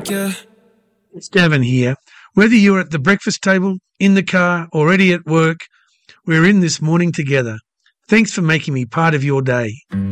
yeah. It's Davin here. Whether you're at the breakfast table, in the car, already at work, we're in this morning together. Thanks for making me part of your day.